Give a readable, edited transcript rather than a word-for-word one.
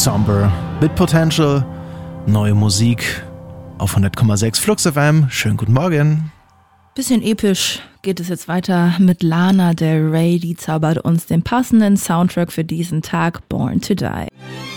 Somber mit Potential. Neue Musik auf 100,6 Flux FM. Schönen guten Morgen. Bisschen episch geht es jetzt weiter mit Lana Del Rey. Die zaubert uns den passenden Soundtrack für diesen Tag, Born to Die.